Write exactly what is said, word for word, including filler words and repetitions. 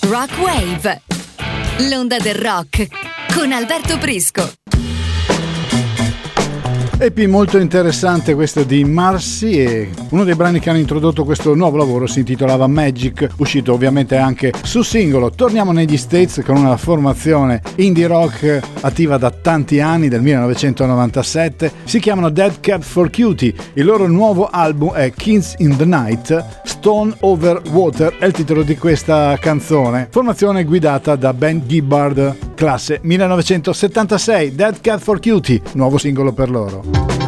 Rock Wave, l'onda del rock con Alberto Prisco. E P molto interessante questo di Marcy, e uno dei brani che hanno introdotto questo nuovo lavoro si intitolava Magic, uscito ovviamente anche su singolo. Torniamo negli States con una formazione indie rock attiva da tanti anni, del millenovecentonovantasette. Si chiamano Dead Cat for Cutie, il loro nuovo album è Kings in the Night, Stone Over Water è il titolo di questa canzone. Formazione guidata da Ben Gibbard, classe millenovecentosettantasei. Dead Cat for Cutie, nuovo singolo per loro.